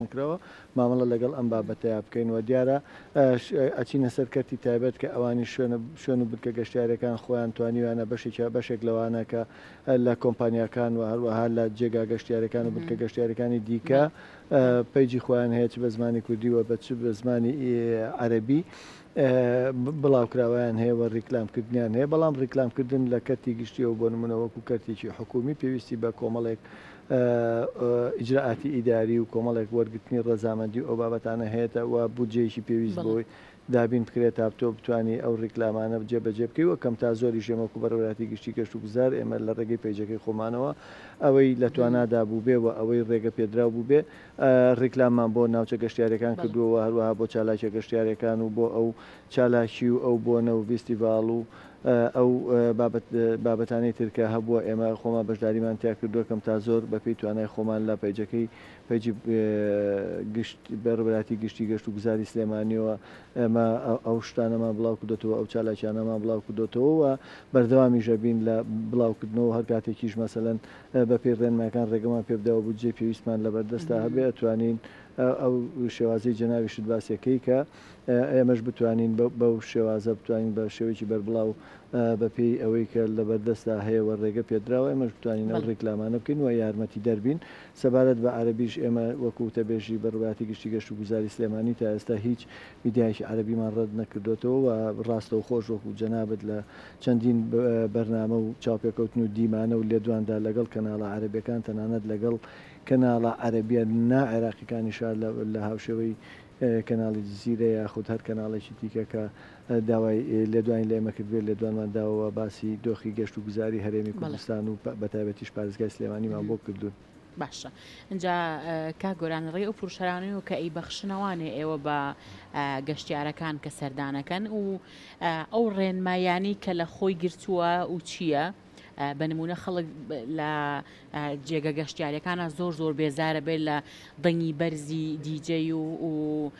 نکرەوە مامەڵە لەگەڵ ئەم بابەتەیە بکەینەوە دیارە ئەچینە سەر کەرتی تایبەت کە ئەوانی شوێن و بنکە گەشتیارەکان خۆیان توانیوانە بەشێک لەوانە کە لە کۆمپانیاکان و هەروەها لە جێگا گەشتیارەکان و بنکە گەشتیارەکانی دیکە پەیجی خۆیان هەیە چ بە زمانی کوردیوە بە چ بە زمانی عەرەبی بڵاوکراوەیان هەیە و ڕیکلامکردنیان هەیە بەڵام ڕیکلامکردن لە کەرتی گشتیەوە بۆ نمونە وەکو کەرتێکی حکومی پێویستی بە کۆمەڵێک ئیجراعاتی ئیداری و کۆمەڵێک وەرگرتنی ڕەزامەندی ئەو بابەتانە هەیەە و بودجێکی پێویست بۆی دابین بکرێت تا تۆ بتوانانی ئەو ڕیکلامانە جێبەجێ بکەی وە کەم تا زۆری ژێمەکو بەڕێوەتی گشتی گەشت و گوزار ئێمە لە ڕێگەی پێیجەکەی خۆمانەوە ئەوەی لە توانادا بوو بێ و ئەوەی ڕێگە پێدراو بوو بێ ڕیکلامان بۆ ناوچە گەشتیارەکان کردووە هەروەها بۆ چالاکیە گەشتیارەکان و بۆ ئەو چالاکی و ئەو بۆنە و فیستیڤاڵ و ئەو بابەتانەی ترکە هەبووە ئێمە خۆمان بەشداریمان تیا کردووە کەم تا زۆر بەپێی توانای خۆمان لە پەیجەکەی پەیجی بەڕێوەتی گشتی گەشت و گوزاری سلێمانیەوە ئێمە ئەو شتانەمان بڵاو کردوێتەوە ئەو چالاکیانەمان بڵاو کردوێتەوە و بەردەوامی ژەبین لە بڵاوکردنەوە هەر کاتێکیش مەسەلەن بەپێی ڕێنماکان ڕێگەمان پێبداوە بودجێ پێویستمان لەبەردەستا هەبێ ئەتوانین ئەو شێوازەی جەناوی شت باسیەکەی کە ئێمەش بتوانین بەو شێوازە بتوانین بە شێوەیەکی بەربڵاو بەپێی ئەوەی کە لەبەردەستا هەیە و ڕێگە پێدراوە ئێمەش بتوانین ئەو ڕێکلامانە بکەین و یارمەتی دەربین سەبارەت بە عەرەبیش ئێمە وەکو تەبێژی بەڕێوەتی گشتی گەشت و گوزاری سلێمانی تا ئێستا هیچ میدیایکی عەرەبیمان ڕەت نەکردوێتەوە و ڕاستەو خۆش وەکو جەنابەت لە چەندین بەرنامە و چاوپێکەوتن و دیمانە و لێدواندا لەگەڵ کەناڵە عەرەبیەکان تەنانەت لەگەڵ کەناڵە عەرەبیە نائێراقیەکانیشار لە هاوشێوەی کەناڵی جزیرە یاخود هەر کەناڵێکی دیکە کە داوای لێدوانی لە ئێمە کردوێت لێدوانمان داوە باسی دۆخی گەشت و گوزاری هەرێمی کوردستان و بەتایبەتیش پارێزگای سلێمانیمان بۆ کردوون. باشە اینجا کا گۆرانڕێ و پرشەرانەوە کە ئەی بەخشنەوانێ ئێوە بە گەشتیارەکان کە سەردانەکەن و ئەو ڕێنمایانی کە لە خۆی گرتووە و چییە؟ بە نمونە خەڵک لە جێگە گەشتیارەکانە زۆر بێزارە بێت لە دەنگی بەرزی دیجەی و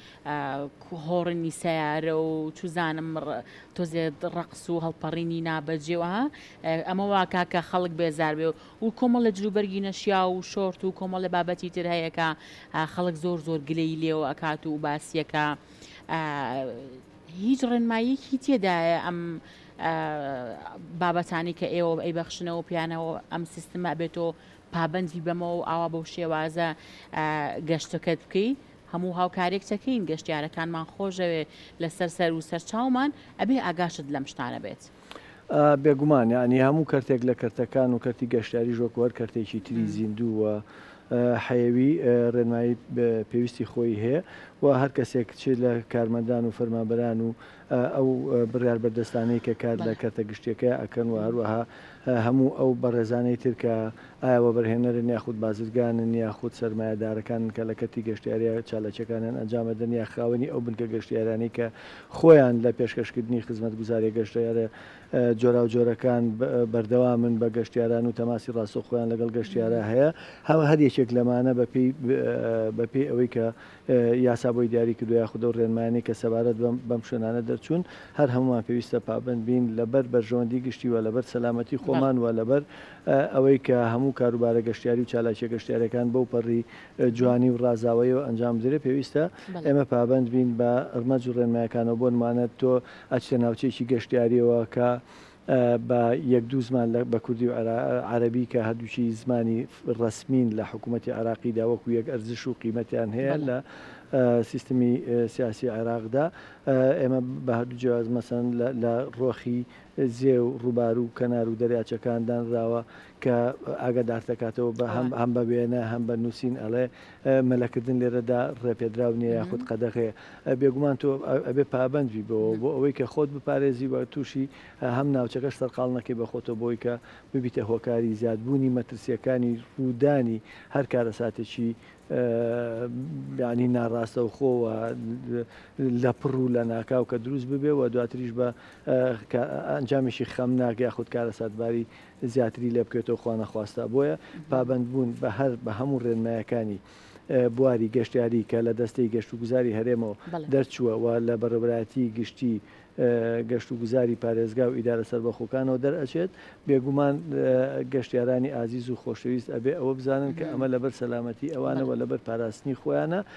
هۆڕنی سیارە و چوزانم تۆزێ ڕقس و هەڵپەڕینی نابەجێەوە ئەمە واکە کە خەڵک بێزار بێ و کۆمەڵ لە جلوبەرگی نەشیا و شۆرت و کۆمەڵ لە بابەتی تر هەیەکە خەڵک زۆر گلەی لێەوە ئەکات و باسیەکە هیچ ڕێنماییەکی تێدایە ئەم بابەتانی کە ئێوە ئەی بەخشنەوە پیانەوە ئەم سیستمە بێتەوە پابندی بەمەوە و ئاوا بەو شێوازە گەشتەکەت بکەی هەموو هاوکارێک چەکەین گەشتیارەکانمان خۆشەوێ لەسەر سەر و سەرچاومان ئەبێ ئاگاشت لەم شتانە بێت. بێگومان ینی هەموو کەرتێک لە کەرتەکان و کەرتی گەشتیاری ژۆکوەر کەرتێکی تری زیندووە حەیەوی ڕێنمایی پێویستی خۆی هەیە و هەر کەسێک چ لە کارمەندان و فەرمانبەران و ئەو بڕیار بەردەستانەی کە کار لە کەرتە گشتیەکە ئەکەن و هەروەها هەموو ئەو بەڕێزانەی ترکە ئایاوە بەرهێنەرن یاخود بازرگانن یاخود سەرمایهدارەکان کە لە کەرتی گەشتیاریە چالاکیەکانیان ئەنجامەدەن یا خاوەنی ئەو بنکە گەشتیارانی کە خۆیان لە پێشکەشکردنی خزمەت گوزاری گەشتیارە جۆرا و جۆرەکان بەردەوامن بە گەشتیاران و تەماسی ڕاستە خۆیان لەگەڵ گەشتیارە هەیە هەر یەکێک لەمانە بەپێی ئەوەی کە یاسا بۆی دیاری کردو یاخود و ڕێنمایانی کە سەبارەت بەم شوێنانە دەرچوون هەر هەمومان پێویستە پابند بین لەبەر بەرژەوەندی گشتی وە لەبەر سەلامەتی خۆمان وە لەبەر ئەوەی کە هەموو کاروبارە گەشتیاری و چالاکیە گەشتیارەکان بەو پەڕی جوانی و ڕازاویەوە ئەنجام درێ پێویستە ئێمە پابند بین بە ئەرمەج و ڕێنمایەکانەوە بۆ نمانەت تۆ ئەچتە ناوچەیەکی گەشتیاریەوە کە بە یەک دوو زمان بە کوردی و عەرەبی کە هەردووچی زمانی ڕەسمین لە حکوومەتی عێراقیدا وەکو یەک ئەرزش و قیمەتیان هەیە لە سیستمی سیاسی عێراقدا ئێمە بە هەردوو جیاواز مەسەن لە ڕۆخی زێ و ڕووبار و کەنار و دەریاچەکان دانراوە کە ئاگادارتەکاتەوە بە هەم بە وێنە هەم بە نووسین ئەڵێ مەلەکردن لێرەدا ڕێپێدراو نیە یاخود قەدەغەیە بێگومان تۆ ئەبێ پابندوی بەوە بۆ ئەوەی کە خۆت بپارێزی بە تووشی هەم ناوچەکەش سەرقاڵ نەکەی بە خۆتە بۆی کە ببیتە هۆکاری زیادبوونی مەترسیەکانی ڕوودانی هەر کارە ساتێکی ینی ناڕاستە و خۆوە لە پڕ و لە ناکاو کە دروست ببێ و دواتریش بە ئەنجامێکی خەم ناک یاخود کارە ساتباری زیاتری لێ بکەوێتەوە خوا نەخواستە بۆیە پابندبوون بە هەموو ڕێنمایەکانی بواری گەشتیاری کە لە دەستەی گەشت و گوزاری هەرێمەوە دەرچووە و لە بەڕێوەبەتی گشتی گەشت و گوزاری پارێزگا و ئیدارە سەربەخۆکانەوە دەرئەچێت بێگومان گەشتیارانی ئازیز و خۆشەویست ئەبێ ئەوە بزانن کە ئەمە لەبەر سەلامەتی ئەوانەوە لەبەر پاراستنی خۆیانە